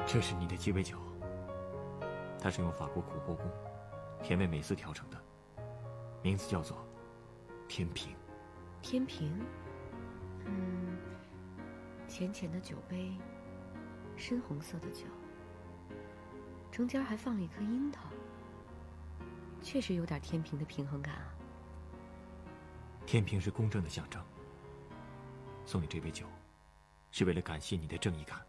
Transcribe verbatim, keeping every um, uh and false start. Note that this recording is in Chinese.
这是你的鸡尾酒，它是用法国苦波宫甜味美思调成的，名字叫做天平。 天平，嗯，浅浅的酒杯，深红色的酒，中间还放了一颗樱桃，确实有点天平的平衡感啊。 天平是公正的象征，送你这杯酒，是为了感谢你的正义感。